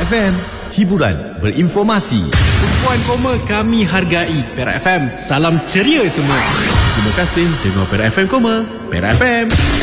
Perak FM, hiburan berinformasi. Puan Koma kami hargai. Perak FM, salam ceria semua. Terima kasih dengar Perak FM Koma. Perak FM.